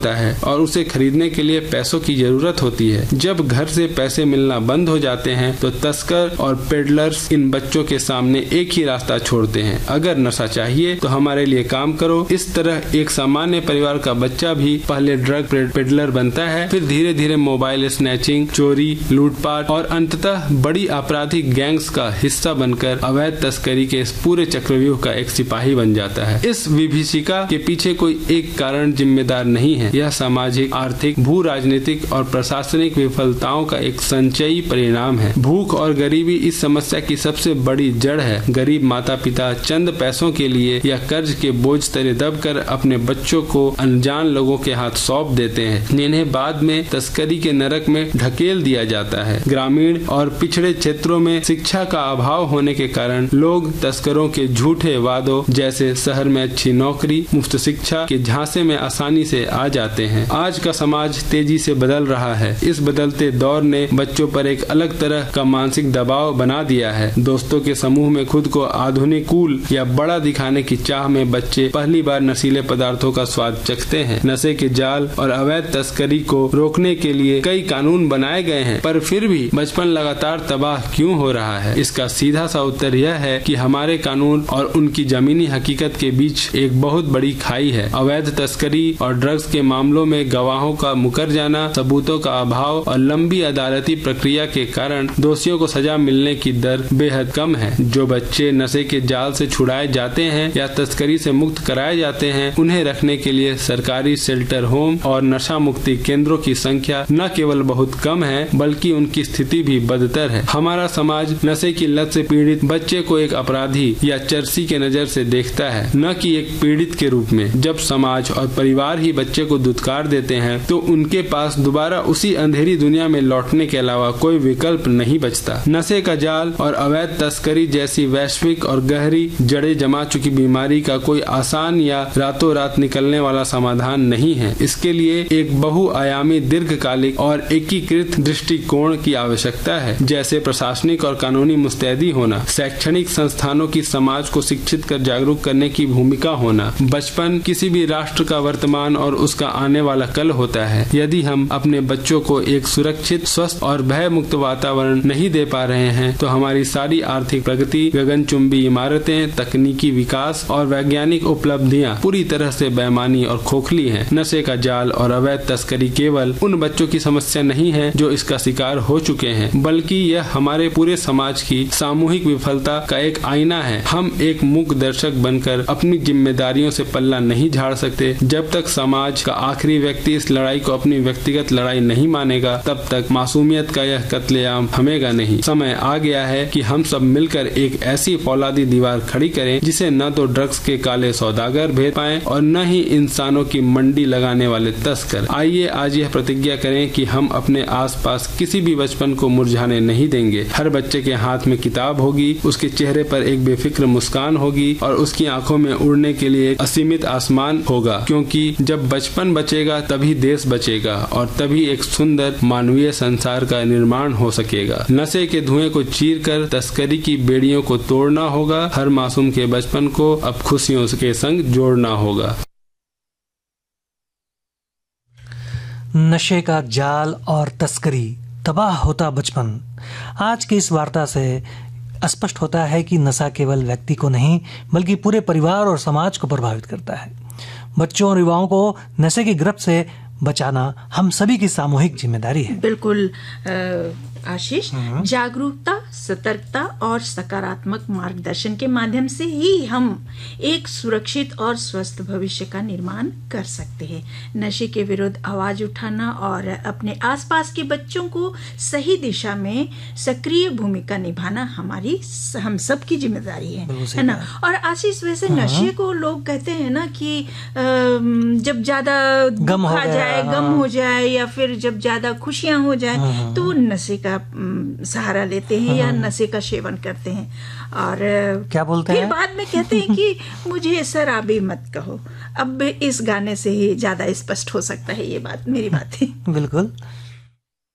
है और उसे खरीदने के लिए पैसों की जरूरत होती है। जब घर से पैसे मिलना बंद हो जाते हैं तो तस्कर और पेडलर्स इन बच्चों के सामने एक ही रास्ता छोड़ते हैं, अगर नशा चाहिए तो हमारे लिए काम करो। इस तरह एक सामान्य परिवार का बच्चा भी पहले ड्रग पेडलर बनता है, फिर धीरे धीरे मोबाइल स्नैचिंग, चोरी, लूटपाट और अंततः बड़ी आपराधिक गैंग्स का हिस्सा बनकर अवैध तस्करी के इस पूरे चक्रव्यूह का एक सिपाही बन जाता है। इस विभीषिका के पीछे कोई एक कारण जिम्मेदार नहीं है, यह सामाजिक, आर्थिक, भू राजनीतिक और प्रशासनिक विफलताओं का एक संचयी परिणाम है। भूख और गरीबी इस समस्या की सबसे बड़ी जड़ है। गरीब माता पिता चंद पैसों के लिए या कर्ज के बोझ तले दबकर अपने बच्चों को अनजान लोगों के हाथ सौंप देते हैं, जिन्हें बाद में तस्करी के नरक में ढकेल दिया जाता है। ग्रामीण और पिछड़े क्षेत्रों में शिक्षा का अभाव होने के कारण लोग तस्करों के झूठे वादों जैसे शहर में अच्छी नौकरी, मुफ्त शिक्षा के झांसे में आसानी से आ जाते हैं। आज का समाज तेजी से बदल रहा है। इस बदलते दौर ने बच्चों पर एक अलग तरह का मानसिक दबाव बना दिया है। दोस्तों के समूह में खुद को आधुनिक, कूल या बड़ा दिखाने की चाह में बच्चे पहली बार नशीले पदार्थों का स्वाद चखते हैं। नशे के जाल और अवैध तस्करी को रोकने के लिए कई कानून बनाए गए हैं, पर फिर भी बचपन लगातार तबाह क्यों हो रहा है? इसका सीधा सा उत्तर यह है कि हमारे कानून और उनकी जमीनी हकीकत के बीच एक बहुत बड़ी खाई है। अवैध तस्करी और ड्रग्स के मामलों में गवाहों का मुकर जाना, सबूतों का अभाव और लंबी अदालती प्रक्रिया के कारण दोषियों को सजा मिलने की दर बेहद कम है। जो बच्चे नशे के जाल से छुड़ाए जाते हैं या तस्करी से मुक्त कराए जाते हैं, उन्हें रखने के लिए सरकारी शेल्टर होम और नशा मुक्ति केंद्रों की संख्या न केवल बहुत कम है, बल्कि उनकी स्थिति भी बदतर है। हमारा समाज नशे की लत से पीड़ित बच्चे को एक अपराधी या चर्सी के नजर से देखता है, न कि एक पीड़ित के रूप में। जब समाज और परिवार ही बच्चे को दुत्कार देते हैं तो उनके पास दोबारा उसी अंधेरी दुनिया में लौटने के अलावा कोई विकल्प नहीं बचता। नशे का जाल और अवैध तस्करी जैसी वैश्विक और गहरी जड़ें जमा चुकी बीमारी का कोई आसान या रातों रात निकलने वाला समाधान नहीं है। इसके लिए एक बहुआयामी, दीर्घकालिक और एकीकृत दृष्टिकोण की आवश्यकता है, जैसे प्रशासनिक और कानूनी मुस्तैदी होना, शैक्षणिक संस्थानों की समाज को शिक्षित कर जागरूक करने की भूमिका होना। बचपन किसी भी राष्ट्र का वर्तमान और उसका आने वाला कल होता है। यदि हम अपने बच्चों को एक सुरक्षित, स्वस्थ और भय मुक्त वातावरण नहीं दे पा रहे हैं तो हमारी सारी आर्थिक प्रगति, गगनचुंबी इमारतें, तकनीकी विकास और वैज्ञानिक उपलब्धियां पूरी तरह से बेमानी और खोखली हैं। नशे का जाल और अवैध तस्करी केवल उन बच्चों की समस्या नहीं है जो इसका शिकार हो चुके हैं, बल्कि यह हमारे पूरे समाज की सामूहिक विफलता का एक आईना है। हम एक मूक दर्शक बनकर अपनी जिम्मेदारियों से पल्ला नहीं झाड़ सकते। जब तक समाज का आखिरी व्यक्ति इस लड़ाई को अपनी व्यक्तिगत लड़ाई नहीं मानेगा, तब तक मासूमियत का यह कत्लेआम थमेगा नहीं। समय आ गया है कि हम सब मिलकर एक ऐसी फौलादी दीवार खड़ी करें जिसे न तो ड्रग्स के काले सौदागर भेद पाएं और न ही इंसानों की मंडी लगाने वाले तस्कर। आइए आज यह प्रतिज्ञा करें कि हम अपने आसपास किसी भी बचपन को मुरझाने नहीं देंगे। हर बच्चे के हाथ में किताब होगी, उसके चेहरे पर एक बेफिक्र मुस्कान होगी और उसकी आंखों में उड़ने के लिए असीमित आसमान होगा, क्योंकि जब बचपन बचेगा तभी देश बचेगा और तभी एक सुंदर मानवीय संसार का निर्माण हो सकेगा। नशे के धुएं को चीरकर तस्करी की बेड़ियों को तोड़ना होगा। हर मासूम के बचपन को अब खुशियों के संग जोड़ना होगा। नशे का जाल और तस्करी, तबाह होता बचपन। आज की इस वार्ता से स्पष्ट होता है कि नशा केवल व्यक्ति को नहीं बल्कि पूरे परिवार और समाज को प्रभावित करता है। बच्चों और युवाओं को नशे की गिरफ्त से बचाना हम सभी की सामूहिक जिम्मेदारी है। बिल्कुल आशीष, जागरूकता, सतर्कता और सकारात्मक मार्गदर्शन के माध्यम से ही हम एक सुरक्षित और स्वस्थ भविष्य का निर्माण कर सकते हैं। नशे के विरुद्ध आवाज उठाना और अपने आसपास के बच्चों को सही दिशा में सक्रिय भूमिका निभाना हम सब की जिम्मेदारी है ना। और आशीष, वैसे नशे को लोग कहते हैं ना कि जब ज्यादा गम हो जाए या फिर जब ज्यादा खुशियां हो जाए तो नशे का सहारा लेते हैं या नशे का सेवन करते हैं और क्या बोलते हैं, बाद में कहते हैं कि मुझे शराबी मत कहो। अब इस गाने से ही ज्यादा स्पष्ट हो सकता है ये बात, मेरी बात है। बिल्कुल।